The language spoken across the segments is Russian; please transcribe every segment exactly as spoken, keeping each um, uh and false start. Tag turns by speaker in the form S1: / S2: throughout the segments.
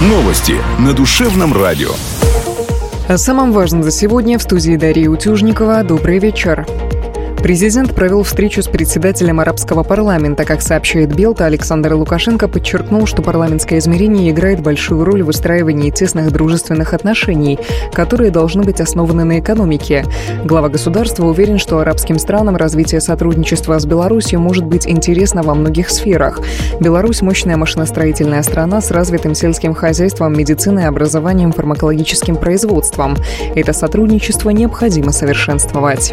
S1: Новости на Душевном радио.
S2: О самом важном за сегодня в студии Дарьи Утюжникова. Добрый вечер. Президент провел встречу с председателем арабского парламента. Как сообщает Белта, Александр Лукашенко подчеркнул, что парламентское измерение играет большую роль в выстраивании тесных дружественных отношений, которые должны быть основаны на экономике. Глава государства уверен, что арабским странам развитие сотрудничества с Беларусью может быть интересно во многих сферах. Беларусь – мощная машиностроительная страна с развитым сельским хозяйством, медициной, образованием, фармакологическим производством. Это сотрудничество необходимо совершенствовать.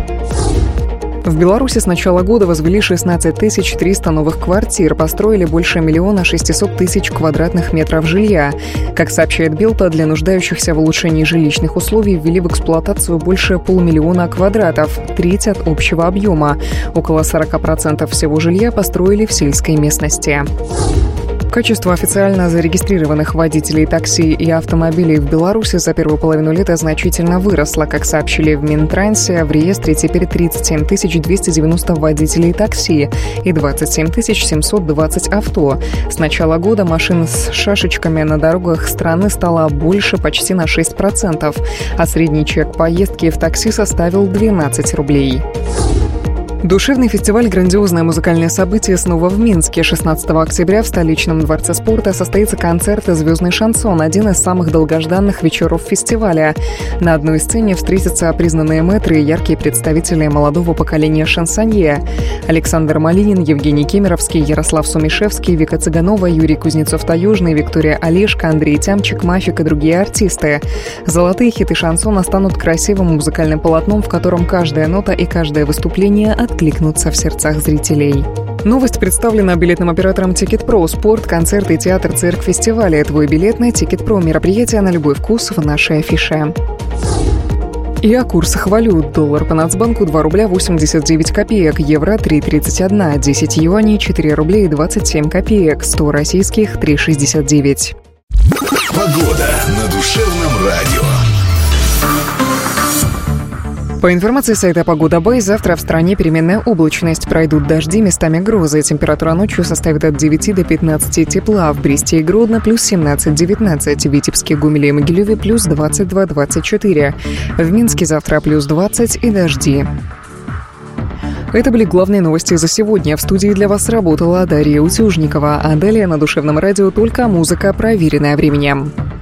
S2: В Беларуси с начала года возвели шестнадцать тысяч триста новых квартир, построили больше миллиона шестисот тысяч квадратных метров жилья. Как сообщает Белта, для нуждающихся в улучшении жилищных условий ввели в эксплуатацию больше полмиллиона квадратов, треть от общего объема. Около сорок процентов всего жилья построили в сельской местности. Качество официально зарегистрированных водителей такси и автомобилей в Беларуси за первую половину лета значительно выросло. Как сообщили в Минтрансе, в реестре теперь тридцать семь тысяч двести девяносто водителей такси и двадцать семь тысяч семьсот двадцать авто. С начала года машин с шашечками на дорогах страны стало больше почти на шесть процентов, а средний чек поездки в такси составил двенадцать рублей. Душевный фестиваль «Грандиозное музыкальное событие» снова в Минске. шестнадцатого октября в столичном дворце спорта состоится концерт «Звездный шансон», один из самых долгожданных вечеров фестиваля. На одной сцене встретятся признанные мэтры и яркие представители молодого поколения шансонье. Александр Малинин, Евгений Кемеровский, Ярослав Сумишевский, Вика Цыганова, Юрий Кузнецов-Таежный, Виктория Олешко, Андрей Тямчик, Мафик и другие артисты. Золотые хиты шансона станут красивым музыкальным полотном, в котором каждая нота и каждое выступление от откликнуться в сердцах зрителей. Новость представлена билетным оператором Ticket.Pro. Спорт, концерт и театр, цирк, фестивали. Твой билет на Ticket.Pro. Мероприятие на любой вкус в нашей афише. И о курсах валют. Доллар по Нацбанку два рубля восемьдесят девять копеек, евро три тридцать один, десять юаней четыре рубля и двадцать семь копеек, сто российских три шестьдесят девять.
S1: Погода на Душевном радио.
S2: По информации сайта «Погода.бай», завтра в стране переменная облачность. Пройдут дожди, местами грозы. Температура ночью составит от девяти до пятнадцати тепла. В Бресте и Гродно плюс семнадцать девятнадцать. В Витебске, Гомеле и Могилеве плюс двадцать два двадцать четыре. В Минске завтра плюс двадцать и дожди. Это были главные новости за сегодня. В студии для вас работала Дарья Утюжникова. А далее на Душевном радио только музыка, проверенная временем.